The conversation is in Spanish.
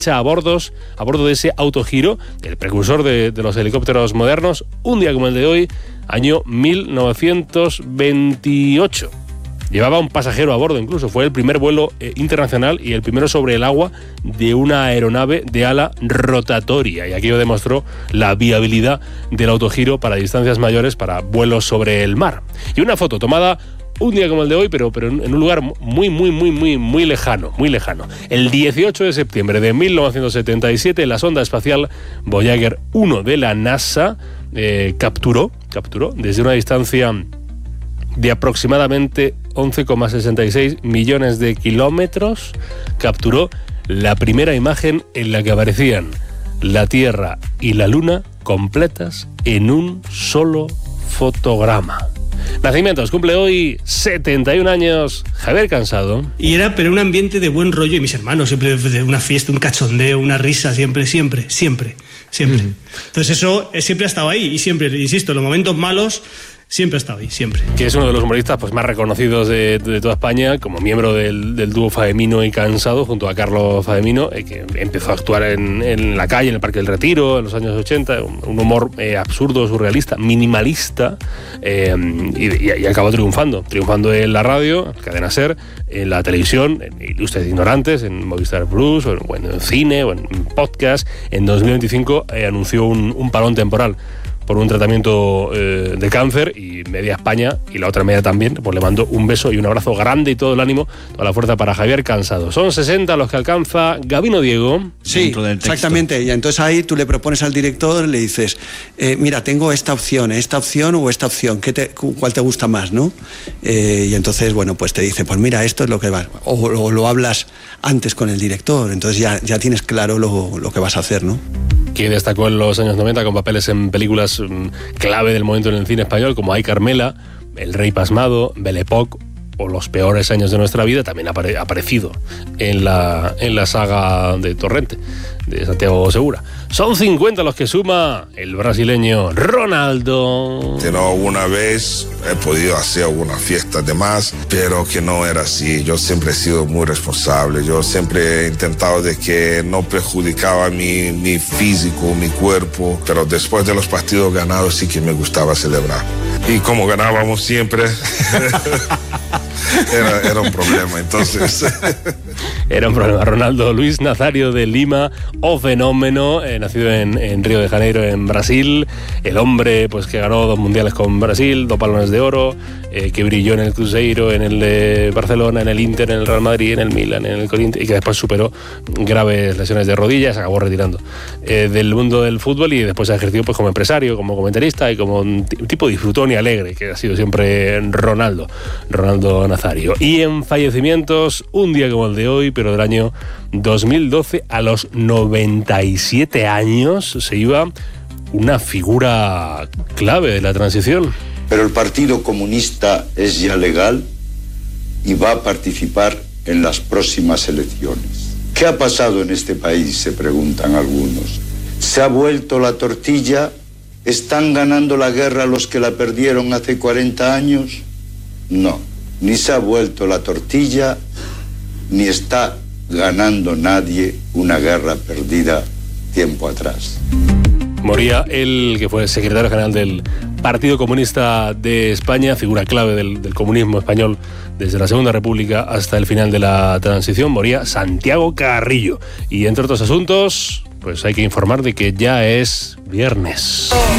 a bordo de ese autogiro, el precursor de los helicópteros modernos, un día como el de hoy, año 1928. Llevaba un pasajero a bordo incluso, fue el primer vuelo internacional y el primero sobre el agua de una aeronave de ala rotatoria, y aquello demostró la viabilidad del autogiro para distancias mayores, para vuelos sobre el mar. Y una foto tomada un día como el de hoy, pero en un lugar muy lejano. El 18 de septiembre de 1977, la sonda espacial Voyager 1 de la NASA capturó desde una distancia de aproximadamente 11,66 millones de kilómetros, capturó la primera imagen en la que aparecían la Tierra y la Luna completas en un solo fotograma. Nacimientos, cumple hoy 71 años Javier Cansado. Y era un ambiente de buen rollo, y mis hermanos, siempre de una fiesta, un cachondeo, una risa, siempre. Entonces eso siempre ha estado ahí, y siempre, insisto, en los momentos malos siempre ha estado ahí, siempre. Que es uno de los humoristas pues más reconocidos de toda España, como miembro del dúo Fademino y Cansado, junto a Carlos Fademino, que empezó a actuar en la calle, en el Parque del Retiro, en los años 80, un humor absurdo, surrealista, minimalista, y acabó triunfando en la radio, en Cadena SER, en la televisión, en Ilustres Ignorantes, en Movistar Plus, o en cine, o en podcast. En 2025 anunció un parón temporal por un tratamiento de cáncer, y media España, y la otra media también, pues le mando un beso y un abrazo grande y todo el ánimo, toda la fuerza para Javier Cansado. Son 60 los que alcanza Gabino Diego. Sí, exactamente. Y entonces ahí tú le propones al director, le dices, mira, tengo esta opción o esta opción, ¿cuál te gusta más, no? Y entonces, bueno, pues te dice, pues mira, esto es lo que va. O lo hablas antes con el director, entonces ya tienes claro lo que vas a hacer, ¿no? Que destacó en los años 90 con papeles en películas clave del momento en el cine español, como Ay Carmela, El Rey Pasmado, Belle Époque o Los peores años de nuestra vida. También ha aparecido en la saga de Torrente, de Santiago Segura. Son 50 los que suma el brasileño Ronaldo. Alguna vez he podido hacer alguna fiesta de más, pero que no era así. Yo siempre he sido muy responsable. Yo siempre he intentado de que no perjudicaba mi físico, mi cuerpo, pero después de los partidos ganados sí que me gustaba celebrar. Y como ganábamos siempre, era un problema, entonces. Era un problema. Ronaldo Luis Nazario de Lima, o fenómeno, nacido en Río de Janeiro, en Brasil. El hombre pues que ganó 2 mundiales con Brasil, 2 balones de oro, que brilló en el Cruzeiro, en el de Barcelona, en el Inter, en el Real Madrid, en el Milan, en el Corinthians, y que después superó graves lesiones de rodillas, acabó retirando del mundo del fútbol, y después se ejerció pues como empresario, como comentarista y como un tipo disfrutón y alegre, que ha sido siempre Ronaldo Nazario. Y en fallecimientos, un día como el de hoy, pero del año 2012, a los 97 años, se iba una figura clave de la transición. Pero el Partido Comunista es ya legal y va a participar en las próximas elecciones. ¿Qué ha pasado en este país?, se preguntan algunos. ¿Se ha vuelto la tortilla? ¿Están ganando la guerra los que la perdieron hace 40 años? No, ni se ha vuelto la tortilla, ni está ganando nadie una guerra perdida tiempo atrás. Moría el que fue secretario general del Partido Comunista de España, figura clave del comunismo español desde la Segunda República hasta el final de la transición. Moría Santiago Carrillo. Y entre otros asuntos, pues hay que informar de que ya es viernes.